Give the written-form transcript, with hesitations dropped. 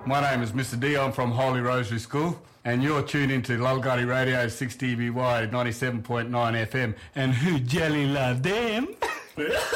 My name is Mr. D. I'm from Holy Rosary School, and you're tuned into Lulgari Radio 6DBY 97.9 FM. And who jelly love them?